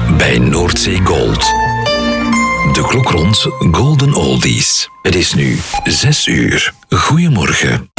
bij Noordzee Gold. De klok rond Golden Oldies. Het is nu 6 uur. Goedemorgen.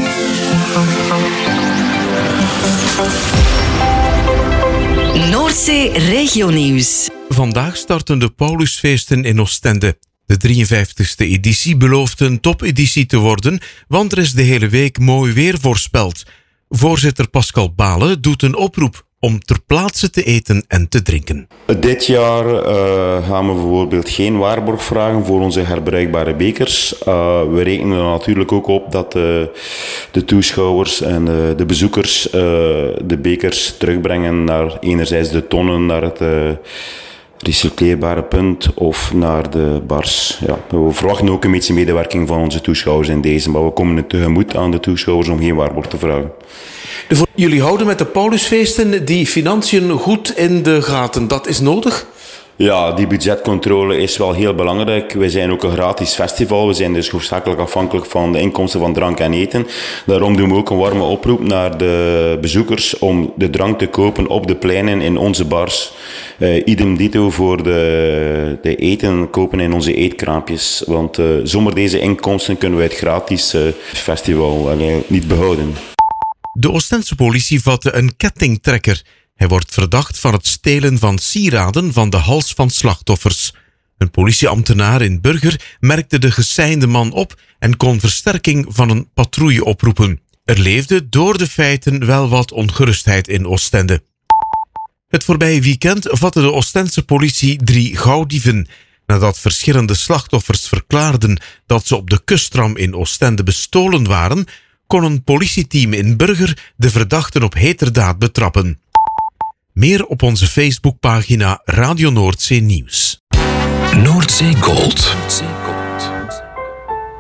Noordzee Regionieuws. Vandaag starten de Paulusfeesten in Oostende. De 53e editie belooft een topeditie te worden, want er is de hele week mooi weer voorspeld. Voorzitter Pascal Balen doet een oproep om ter plaatse te eten en te drinken. Dit jaar gaan we bijvoorbeeld geen waarborg vragen voor onze herbruikbare bekers. We rekenen er natuurlijk ook op dat de toeschouwers en de bezoekers de bekers terugbrengen naar enerzijds de tonnen, naar het recycleerbare punt of naar de bars. Ja, we verwachten ook een beetje medewerking van onze toeschouwers in deze, maar we komen het tegemoet aan de toeschouwers om geen waarborg te vragen. Jullie houden met de Paulusfeesten die financiën goed in de gaten. Dat is nodig? Ja, die budgetcontrole is wel heel belangrijk. Wij zijn ook een gratis festival. We zijn dus hoofdzakelijk afhankelijk van de inkomsten van drank en eten. Daarom doen we ook een warme oproep naar de bezoekers om de drank te kopen op de pleinen in onze bars. Idem dito voor de eten kopen in onze eetkraampjes. Want zonder deze inkomsten kunnen wij het gratis festival niet behouden. De Oostense politie vatte een kettingtrekker. Hij wordt verdacht van het stelen van sieraden van de hals van slachtoffers. Een politieambtenaar in Burger merkte de geseinde man op en kon versterking van een patrouille oproepen. Er leefde door de feiten wel wat ongerustheid in Oostende. Het voorbije weekend vatte de Oostense politie 3 gauwdieven. Nadat verschillende slachtoffers verklaarden dat ze op de kustram in Oostende bestolen waren, kon een politieteam in Burger de verdachten op heterdaad betrappen. Meer op onze Facebookpagina Radio Noordzee Nieuws. Noordzee Gold.